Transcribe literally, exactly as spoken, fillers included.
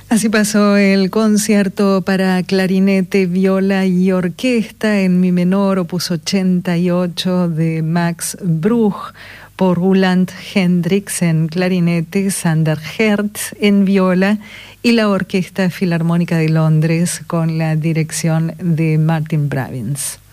Así pasó el concierto para clarinete, viola y orquesta en mi menor, opus ochenta y ocho de Max Bruch, por Roland Hendricks en clarinete, Sander Hertz en viola y la Orquesta Filarmónica de Londres con la dirección de Martin Bravins.